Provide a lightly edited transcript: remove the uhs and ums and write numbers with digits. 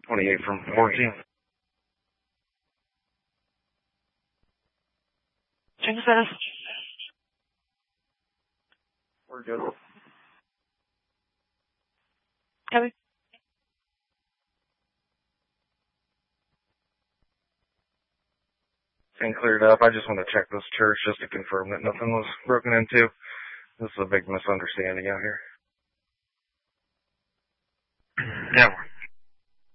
28 from 14. Change status. We're good. Heavy. Thing cleared up. I just want to check this church just to confirm that nothing was broken into. This is a big misunderstanding out here. Yeah.